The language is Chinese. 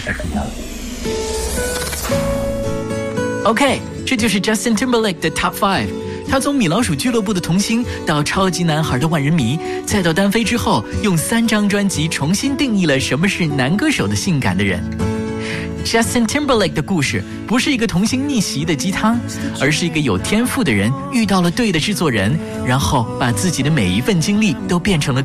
来睡觉了。 OK， 这就是 Justin Timberlake 的 Top 5。他从米老鼠俱乐部的童星到超级男孩的万人迷，再到单飞之后，用3张专辑重新定义了什么是男歌手的性感的人。Justin Timberlake 的故事不是一个童星逆袭的鸡汤，而是一个有天赋的人遇到了对的制作人，然后把自己的每一份经历都变成了